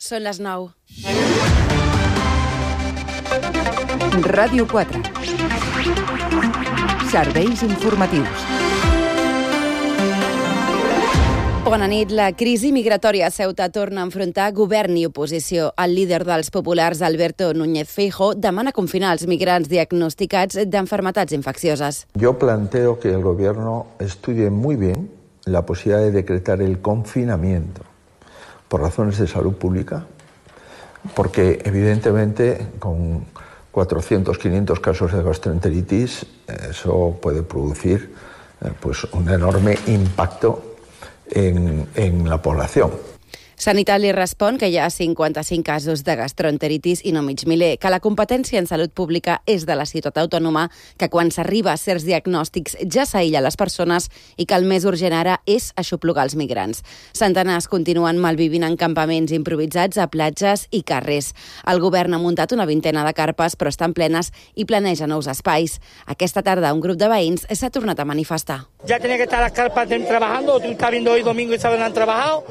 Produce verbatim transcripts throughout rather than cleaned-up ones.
Són les nou. Ràdio quatre. Serveis informatius. Bona nit. La crisi migratòria a Ceuta torna a enfrontar govern i oposició. El líder dels populars, Alberto Núñez Feijóo, demana confinar els migrants diagnosticats d'enfermedades infeccioses. Yo planteo que el gobierno estudie muy bien la posibilidad de decretar el confinamiento por razones de salud pública, porque evidentemente con cuatrocientos, quinientos casos de gastroenteritis eso puede producir eh, pues un enorme impacto en, en la población. Sanitat li respon que hi ha cinquanta-cinc casos de gastroenteritis i no mig miler, que la competència en salut pública és de la ciutat autònoma, que quan s'arriba a certs diagnòstics ja s'aïlla les persones i que el més urgent ara és aixoplugar els migrants. Centenars continuen malvivint en campaments improvisats a platges i carrers. El govern ha muntat una vintena de carpes, però estan plenes i planeja nous espais. Aquesta tarda un grup de veïns s'ha tornat a manifestar. Ya tenía que estar las carpas trabajando, tú estás viendo hoy domingo y saben han trabajado,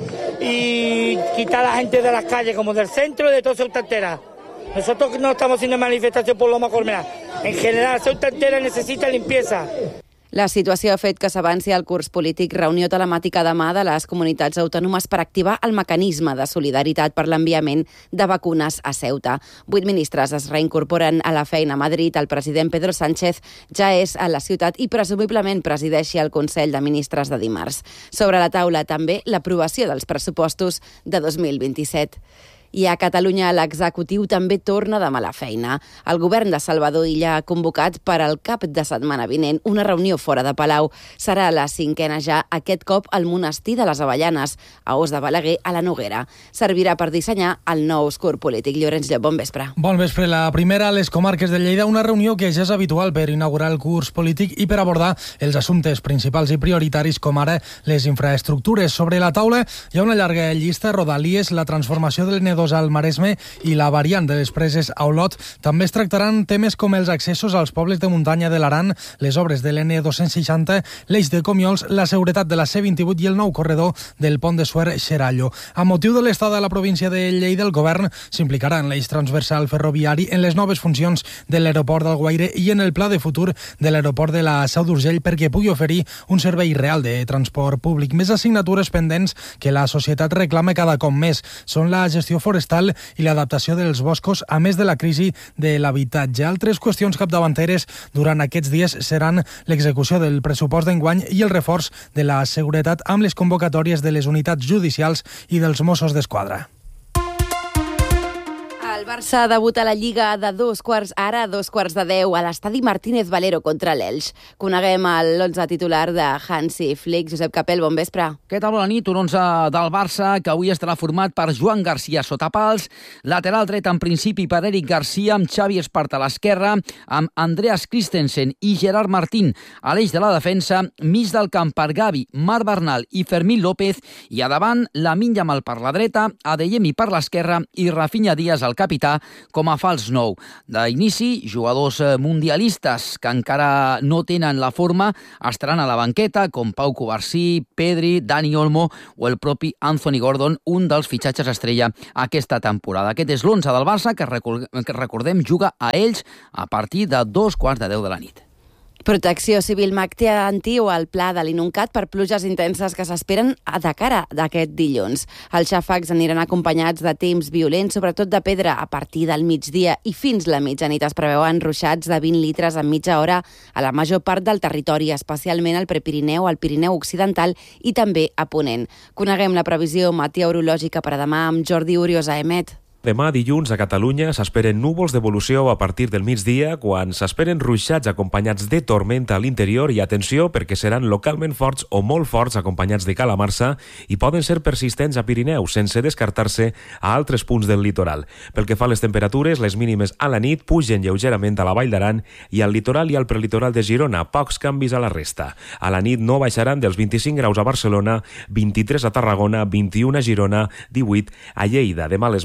y quitar a la gente de las calles, como del centro y de toda Ceuta entera. Nosotros no estamos haciendo manifestación por Loma Colmenar. En general, Ceuta entera necesita limpieza. La situació ha fet que s'avanci al curs polític reunió telemàtica demà de les comunitats autònomes per activar el mecanisme de solidaritat per l'enviament de vacunes a Ceuta. Vuit ministres es reincorporen a la feina a Madrid. El president Pedro Sánchez ja és a la ciutat i presumiblement presideixi el Consell de Ministres de dimarts. Sobre la taula també l'aprovació dels pressupostos de dos mil vint-i-set. I a Catalunya l'executiu també torna de mala feina. El govern de Salvador Illa ha convocat per al cap de setmana vinent una reunió fora de Palau. Serà la cinquena ja, aquest cop al monestir de les Avellanes, a Os de Balaguer, a la Noguera. Servirà per dissenyar el nou escur polític. Llorenç Llop, bon vespre. Bon vespre. La primera a les comarques de Lleida, una reunió que ja és habitual per inaugurar el curs polític i per abordar els assumptes principals i prioritaris, com ara les infraestructures. Sobre la taula hi ha una llarga llista: Rodalies, la transformació del N dos al Maresme i la variant de les preses a Olot. També es tractaran temes com els accessos als pobles de muntanya de l'Aran, les obres de l'N dos-cents seixanta, l'eix de Comiols, la seguretat de la C vint-i-vuit i el nou corredor del pont de Suert-Xerallo. A motiu de l'estada a la província de Lleida, el govern s'implicarà en l'eix transversal ferroviari, en les noves funcions de l'aeroport d'Alguaire i en el pla de futur de l'aeroport de la Seu d'Urgell perquè pugui oferir un servei real de transport públic. Més assignatures pendents que la societat reclama cada cop més són la gestió forestal i l'adaptació dels boscos, a més de la crisi de l'habitatge. Altres qüestions capdavanteres durant aquests dies seran l'execució del pressupost d'enguany i el reforç de la seguretat amb les convocatòries de les unitats judicials i dels Mossos d'Esquadra. El Barça debuta a la Lliga de dos quarts, ara a dos quarts de deu, a l'estadi Martínez Valero contra l'Elx. Coneguem l'onze titular de Hansi Flick. Josep Capell, bon vespre. Què tal, bona nit? Un onze del Barça que avui estarà format per Joan Garcia sota pals, lateral dret en principi per Eric Garcia, amb Xavi Espart a l'esquerra, amb Andreas Christensen i Gerard Martín a l'eix de la defensa, mig del camp per Gavi, Marc Bernal i Fermín López, i a davant Lamine Yamal per la dreta, Adeyemi per l'esquerra i Rafinha Díaz al capità com a fals nou. D'inici, jugadors mundialistes que encara no tenen la forma estaran a la banqueta, com Pau Covarsí, Pedri, Dani Olmo o el propi Anthony Gordon, un dels fitxatges estrella aquesta temporada. Aquest és l'onze del Barça que recordem juga a Elx a partir de dos quarts de deu de la nit. Protecció Civil manté antiu el pla de l'Inuncat per pluges intenses que s'esperen de cara d'aquest dilluns. Els xàfecs aniran acompanyats de temps violents, sobretot de pedra, a partir del migdia i fins la mitjanit. Es preveuen ruixats de vint litres en mitja hora a la major part del territori, especialment al Prepirineu, al Pirineu Occidental i també a Ponent. Coneguem la previsió meteorològica per a demà amb Jordi Uriosa. Emet. Demà dilluns a Catalunya s'esperen núvols d'evolució a partir del migdia, quan s'esperen ruixats acompanyats de tormenta a l'interior i atenció perquè seran localment forts o molt forts acompanyats de calamarsa i poden ser persistents a Pirineu, sense descartar-se a altres punts del litoral. Pel que fa a les temperatures, les mínimes a la nit pugen lleugerament a la Vall d'Aran i al litoral i al prelitoral de Girona, pocs canvis a la resta. A la nit no baixaran dels vint-i-cinc graus a Barcelona, vint-i-tres a Tarragona, vint-i-un a Girona, divuit a Lleida. Demà les màximes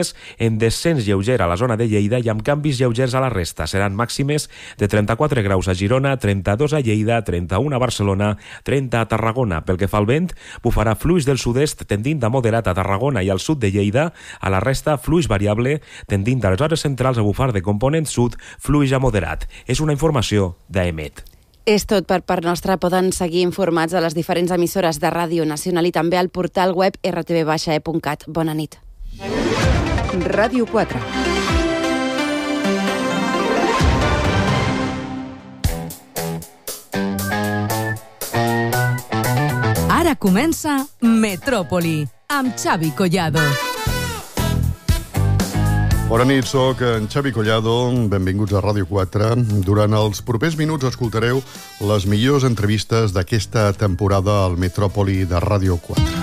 mínimes en descens lleuger a la zona de Lleida i amb canvis lleugers a la resta. Seran màximes de trenta-quatre graus a Girona, trenta-dos a Lleida, trenta-un a Barcelona, trenta a Tarragona. Pel que fa al vent, bufarà fluix del sud-est tendint a moderat a Tarragona i al sud de Lleida. A la resta, fluix variable tendint a les hores centrals a bufar de component sud, fluix a moderat. És una informació d'A E M E T. És tot per part nostra. Poden seguir informats a les diferents emissores de Ràdio Nacional i també al portal web r t v baixa e punt cat. Bona nit. Ràdio quatre. Ara comença Metròpoli amb Xavi Collado. Bona nit, soc en Xavi Collado. Benvinguts a Ràdio quatre. Durant els propers minuts escoltareu les millors entrevistes d'aquesta temporada al Metròpoli de Ràdio quatre.